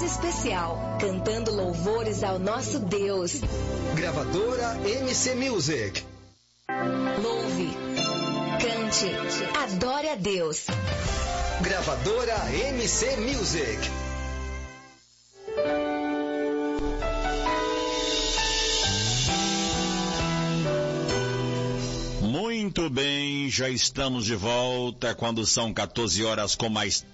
especial, cantando louvores ao nosso Deus. Gravadora MC Music. Louve, cante, adore a Deus. Gravadora MC Music. Muito bem, já estamos de volta quando são 14 horas com mais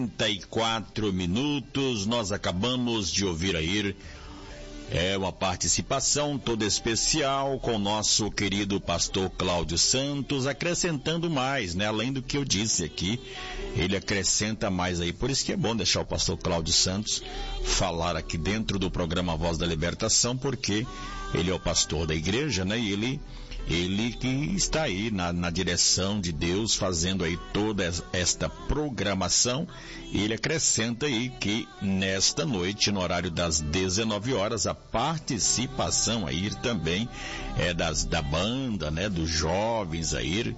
34 minutos. Nós acabamos de ouvir aí uma participação toda especial com o nosso querido pastor Cláudio Santos, acrescentando mais, né? Além do que eu disse aqui, ele acrescenta mais aí. Por isso que é bom deixar o pastor Cláudio Santos falar aqui dentro do programa Voz da Libertação, porque ele é o pastor da igreja, né? E ele que está aí na direção de Deus, fazendo aí toda esta programação. E ele acrescenta aí que nesta noite, no horário das 19 horas, a participação aí também da banda, né, dos jovens aí,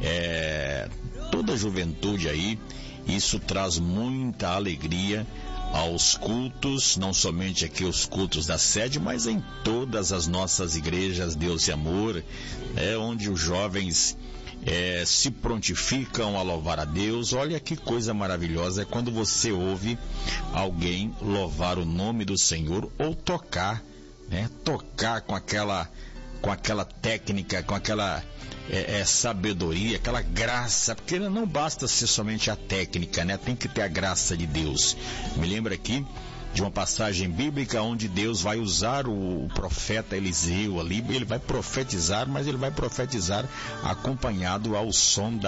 toda a juventude aí. Isso traz muita alegria aos cultos, não somente aqui os cultos da sede, mas em todas as nossas igrejas Deus e Amor, onde os jovens se prontificam a louvar a Deus. Olha que coisa maravilhosa é quando você ouve alguém louvar o nome do Senhor ou tocar, né? Tocar com aquela técnica, com aquela sabedoria, aquela graça, porque não basta ser somente a técnica, né? Tem que ter a graça de Deus. Me lembra aqui de uma passagem bíblica onde Deus vai usar o profeta Eliseu ali, ele vai profetizar, mas ele vai profetizar acompanhado ao som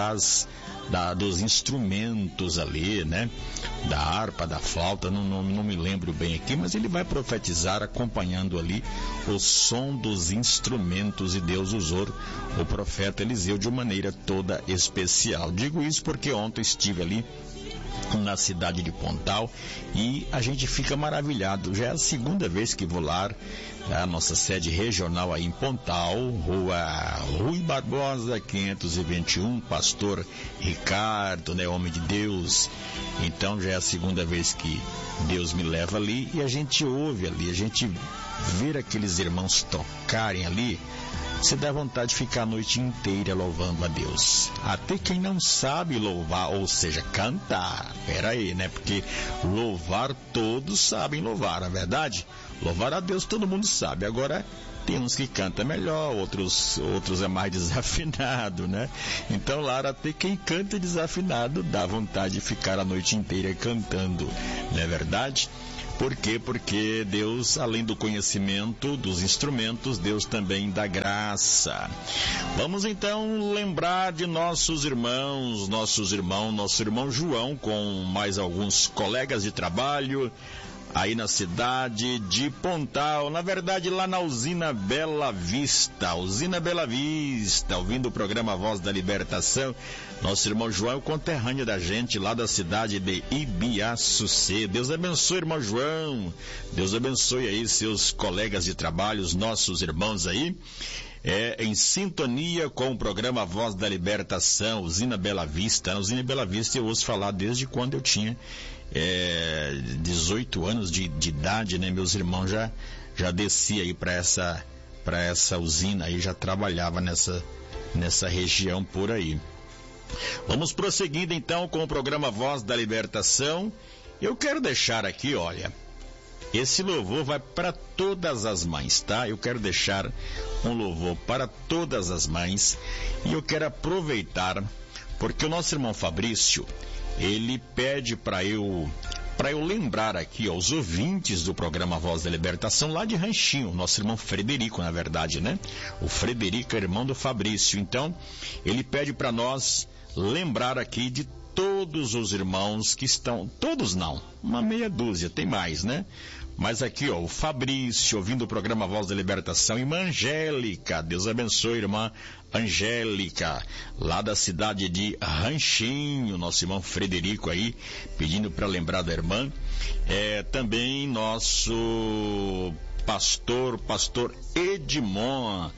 dos instrumentos ali, né? Da harpa, da flauta, não me lembro bem aqui, mas ele vai profetizar acompanhando ali o som dos instrumentos, e Deus usou o profeta Eliseu de uma maneira toda especial. Digo isso porque ontem estive ali na cidade de Pontal e a gente fica maravilhado. Já é a segunda vez que vou lá, a nossa sede regional aí em Pontal, Rua Rui Barbosa 521, pastor Ricardo, né, homem de Deus. Então já é a segunda vez que Deus me leva ali e a gente ouve ali, a gente vê aqueles irmãos tocarem ali. Você dá vontade de ficar a noite inteira louvando a Deus. Até quem não sabe louvar, ou seja, cantar. Pera aí, né? Porque louvar todos sabem louvar, não é verdade? Louvar a Deus todo mundo sabe. Agora, tem uns que cantam melhor, outros é mais desafinado, né? Então, lá, até quem canta desafinado dá vontade de ficar a noite inteira cantando, não é verdade? Por quê? Porque Deus, além do conhecimento dos instrumentos, Deus também dá graça. Vamos então lembrar de nosso irmão João, com mais alguns colegas de trabalho, aí na cidade de Pontal, na verdade lá na usina Bela Vista, ouvindo o programa Voz da Libertação. Nosso irmão João é o conterrâneo da gente lá da cidade de Ibiaçucê. Deus abençoe, irmão João, Deus abençoe aí seus colegas de trabalho, os nossos irmãos aí, em sintonia com o programa Voz da Libertação, usina Bela Vista. Na usina Bela Vista eu ouço falar desde quando eu tinha 18 anos de idade, né? Meus irmãos já descia aí para essa usina aí, já trabalhava nessa região por aí. Vamos prosseguindo então com o programa Voz da Libertação. Eu quero deixar aqui, olha, esse louvor vai para todas as mães, tá? Eu quero deixar um louvor para todas as mães e eu quero aproveitar porque o nosso irmão Fabrício, ele pede para eu lembrar aqui aos ouvintes do programa Voz da Libertação lá de Ranchinho, nosso irmão Frederico, na verdade, né? O Frederico é irmão do Fabrício. Então, ele pede para nós lembrar aqui de todos os irmãos que estão, todos não, uma meia dúzia, tem mais, né? Mas aqui, ó, o Fabrício, ouvindo o programa Voz da Libertação, irmã Angélica, Deus abençoe, irmã Angélica, lá da cidade de Ranchinho, nosso irmão Frederico aí, pedindo para lembrar da irmã. Também nosso pastor Edmond,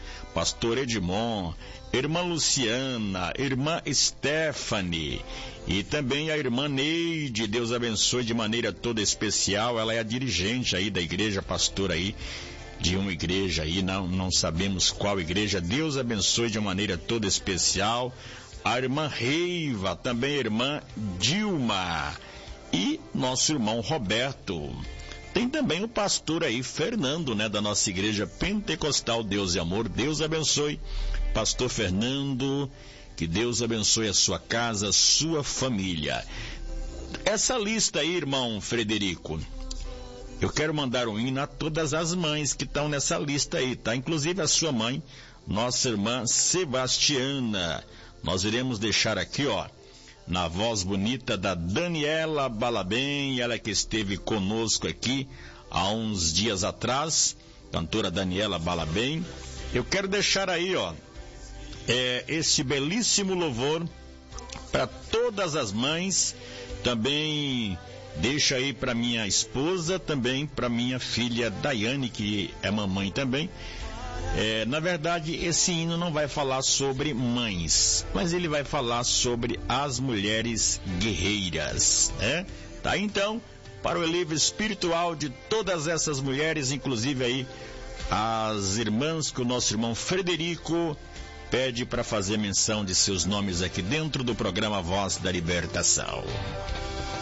irmã Luciana, irmã Stephanie e também a irmã Neide. Deus abençoe de maneira toda especial. Ela é a dirigente aí da igreja, pastora aí de uma igreja aí, não sabemos qual igreja. Deus abençoe de maneira toda especial. A irmã Reiva, também a irmã Dilma e nosso irmão Roberto. Tem também o pastor aí, Fernando, né, da nossa igreja pentecostal Deus e Amor. Deus abençoe, pastor Fernando, que Deus abençoe a sua casa, a sua família. Essa lista aí, irmão Frederico, eu quero mandar um hino a todas as mães que estão nessa lista aí, tá? Inclusive a sua mãe, nossa irmã Sebastiana. Nós iremos deixar aqui, ó, na voz bonita da Daniela Balabem, ela que esteve conosco aqui há uns dias atrás, cantora Daniela Balabem. Eu quero deixar aí, ó, esse belíssimo louvor para todas as mães. Também deixa aí para minha esposa, também para minha filha Daiane, que é mamãe também. Na verdade, esse hino não vai falar sobre mães, mas ele vai falar sobre as mulheres guerreiras, né? Tá, então, para o elevio espiritual de todas essas mulheres, inclusive aí as irmãs que o nosso irmão Frederico pede para fazer menção de seus nomes aqui dentro do programa Voz da Libertação.